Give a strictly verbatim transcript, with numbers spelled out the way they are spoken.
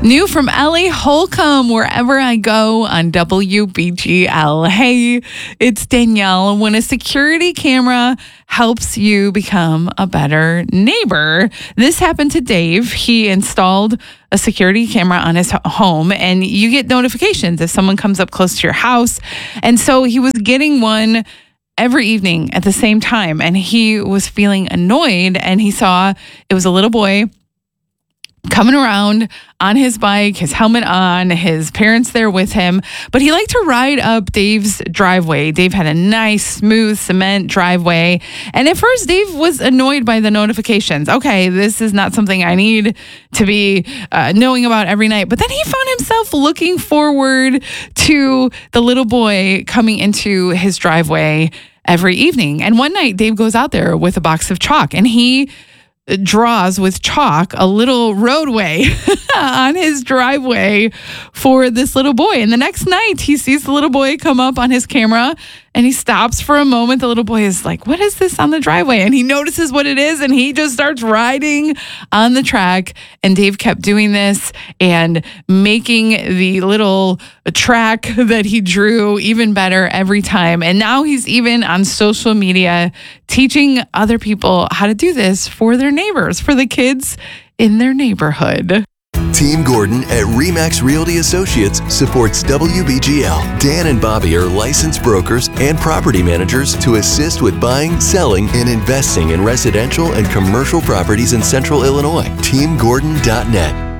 New from Ellie Holcomb, Wherever I Go on W B G L. Hey, it's Danielle. When a security camera helps you become a better neighbor. This happened to Dave. He installed a security camera on his home, and you get notifications if someone comes up close to your house. And so he was getting one every evening at the same time, and he was feeling annoyed, and he saw it was a little boy coming around on his bike, his helmet on, his parents there with him. But he liked to ride up Dave's driveway. Dave had a nice, smooth cement driveway. And at first, Dave was annoyed by the notifications. Okay, this is not something I need to be uh, knowing about every night. But then he found himself looking forward to the little boy coming into his driveway every evening. And one night, Dave goes out there with a box of chalk, and he draws with chalk a little roadway on his driveway for this little boy. And the next night he sees the little boy come up on his camera, and he stops for a moment. The little boy is like, what is this on the driveway? And he notices what it is, and he just starts riding on the track. And Dave kept doing this and making the little track that he drew even better every time. And now he's even on social media teaching other people how to do this for their neighbors, for the kids in their neighborhood. Team Gordon at RE/MAX Realty Associates supports W B G L. Dan and Bobby are licensed brokers and property managers to assist with buying, selling, and investing in residential and commercial properties in Central Illinois. Team Gordon dot net.